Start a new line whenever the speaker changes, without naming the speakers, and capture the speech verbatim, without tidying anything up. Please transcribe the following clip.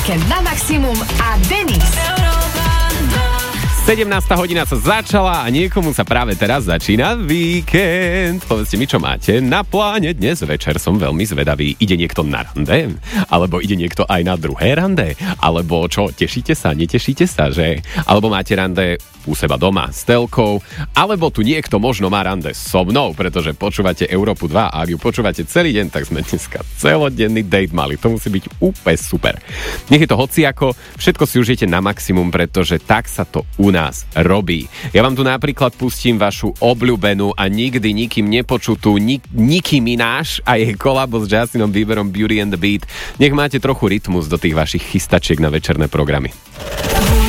Víkend na maximum a Denis.
sedemnásta hodina sa začala a niekomu sa práve teraz začína víkend. Povedzte mi, čo máte na pláne dnes večer. Som veľmi zvedavý. Ide niekto na rande? Alebo ide niekto aj na druhé rande? Alebo čo, tešíte sa, netešíte sa, že? Alebo máte rande u seba doma s telkou? Alebo tu niekto možno má rande so mnou, pretože počúvate Európu dva a ak ju počúvate celý deň, tak sme dneska celodenný date mali. To musí byť úplne super. Nech je to hociako, všetko si užijete na maximum, pretože tak sa to u nás robí. Ja vám tu napríklad pustím vašu obľúbenú a nikdy nikým nepočutú nik- Nicki Minaj a jej kolabo s Justinom Bieberom Beauty and the Beat. Nech máte trochu rytmus do tých vašich chystačiek na večerné programy.